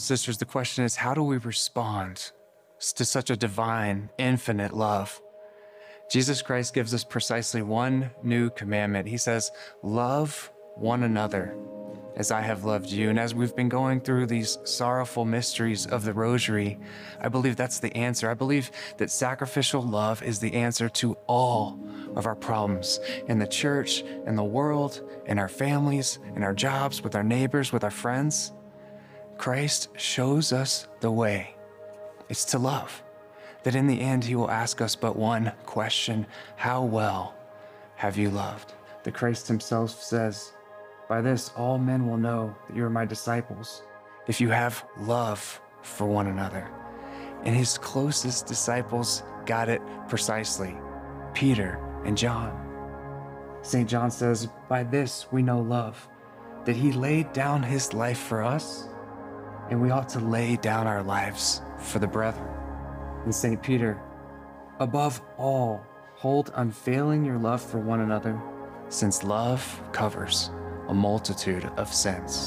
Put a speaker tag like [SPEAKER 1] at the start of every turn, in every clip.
[SPEAKER 1] sisters, the question is, how do we respond to such a divine, infinite love? Jesus Christ gives us precisely one new commandment. He says, love one another as I have loved you. And as we've been going through these sorrowful mysteries of the Rosary, I believe that's the answer. I believe that sacrificial love is the answer to all of our problems in the church, in the world, in our families, in our jobs, with our neighbors, with our friends. Christ shows us the way. It's to love. That in the end, he will ask us but one question: how well have you loved? That Christ himself says, by this, all men will know that you are my disciples, if you have love for one another. And his closest disciples got it precisely: Peter and John. St. John says, by this we know love, that he laid down his life for us, and we ought to lay down our lives for the brethren. And St. Peter, above all, hold unfailing your love for one another, since love covers a multitude of sins.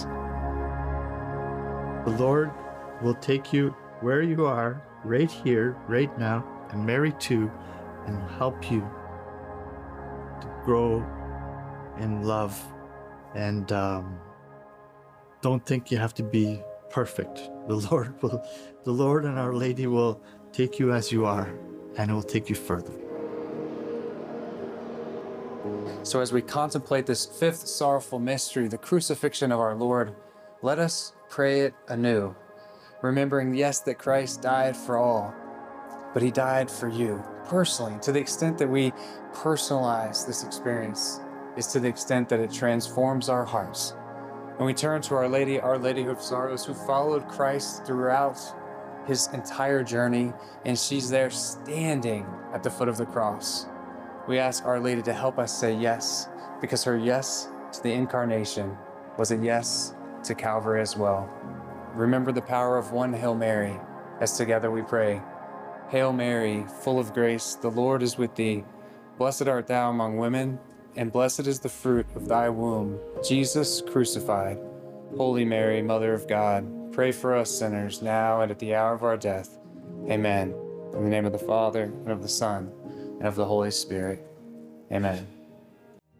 [SPEAKER 2] The Lord will take you where you are, right here, right now, and Mary too, and help you to grow in love. And don't think you have to be perfect. The Lord and Our Lady will take you as you are, and it will take you further.
[SPEAKER 1] So as we contemplate this fifth sorrowful mystery, the crucifixion of our Lord, let us pray it anew, remembering, yes, that Christ died for all, but he died for you personally. To the extent that we personalize this experience is to the extent that it transforms our hearts. And we turn to Our Lady of Sorrows, who followed Christ throughout his entire journey, and she's there standing at the foot of the cross. We ask Our Lady to help us say yes, because her yes to the Incarnation was a yes to Calvary as well. Remember the power of one Hail Mary, as together we pray. Hail Mary, full of grace, the Lord is with thee. Blessed art thou among women, and blessed is the fruit of thy womb, Jesus crucified. Holy Mary, Mother of God, pray for us sinners, now and at the hour of our death. Amen. In the name of the Father, and of the Son, and of the Holy Spirit. Amen.